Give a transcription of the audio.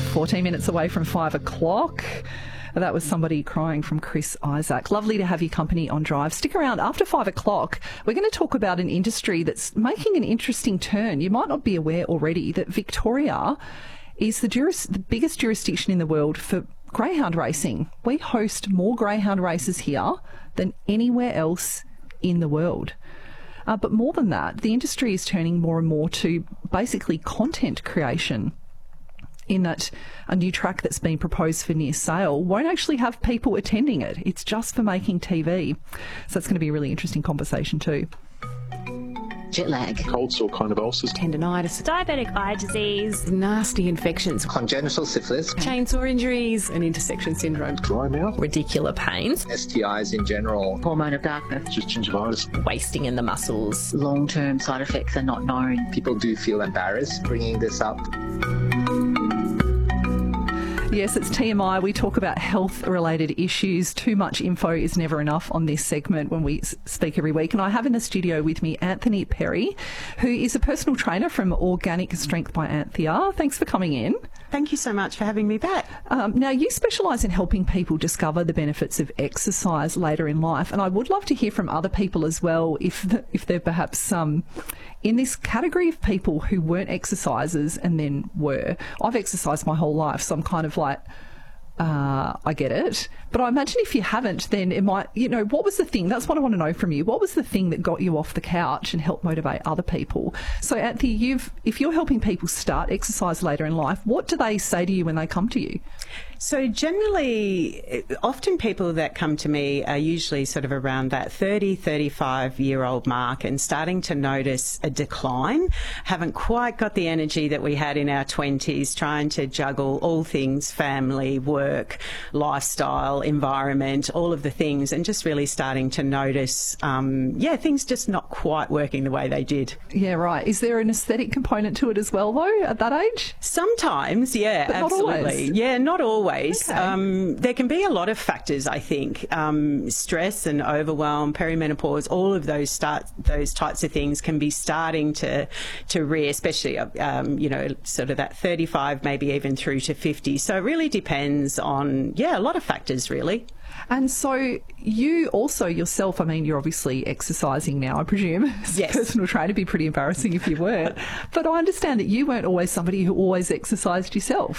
14 minutes away from 5 o'clock. That was somebody crying from Chris Isaac. Lovely to have your company on Drive. Stick around. After 5 o'clock, we're going to talk about an industry that's making an interesting turn. You might not be aware already that Victoria is the biggest jurisdiction in the world for greyhound racing. We host more greyhound races here than anywhere else in the world. But more than that, the industry is turning more and more to basically content creation, in that a new track that's been proposed for near sale won't actually have people attending it. It's just for making TV. So it's going to be a really interesting conversation too. Jet lag. Cold sore kind of ulcers. Tendinitis. Diabetic eye disease. Nasty infections. Congenital syphilis. Chainsaw injuries. And intersection syndrome. Dry mouth. Radicular pains. STIs in general. Hormone of darkness. Just gingivitis. Wasting in the muscles. Long-term side effects are not known. People do feel embarrassed bringing this up. Yes, it's TMI. We talk about health-related issues. Too much info is never enough on this segment when we speak every week. And I have in the studio with me Anthony Perry, who is a personal trainer from Organic Strength by Anthea. Thanks for coming in. Thank you so much for having me back. Now, you specialise in helping people discover the benefits of exercise later in life. And I would love to hear from other people as well, if they're perhaps in this category of people who weren't exercisers and then were. I've exercised my whole life, so I'm kind of like, I get it. But I imagine if you haven't, then it might, what was the thing? That's what I want to know from you. What was the thing that got you off the couch and helped motivate other people? So, Anthea, if you're helping people start exercise later in life, what do they say to you when they come to you? So generally, often people that come to me are usually sort of around that 30, 35-year-old mark and starting to notice a decline, haven't quite got the energy that we had in our 20s, trying to juggle all things family, work, lifestyle, environment, all of the things, and just really starting to notice, things just not quite working the way they did. Yeah, right. Is there an aesthetic component to it as well, though, at that age? Sometimes, yeah, but absolutely. Not always. Yeah, not always. Okay. There can be a lot of factors, I think. Stress and overwhelm, perimenopause, all of those types of things can be starting to rear, especially, sort of that 35, maybe even through to 50. So it really depends on, a lot of factors, really. And so you also yourself, you're obviously exercising now, I presume. As yes. a personal trainer, it'd be pretty embarrassing if you weren't. But I understand that you weren't always somebody who always exercised yourself.